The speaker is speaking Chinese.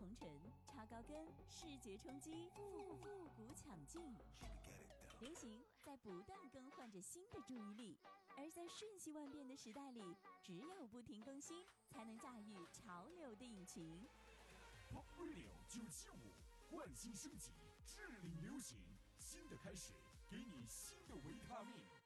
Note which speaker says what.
Speaker 1: 红尘，超高跟，视觉冲击，复古抢镜。流行在不断更换着新的注意力，而在瞬息万变的时代里，只有不停更新，才能驾驭潮流的引擎。
Speaker 2: Pop Radio 975，焕新升级，致领流行，新的开始，给你新的维他命。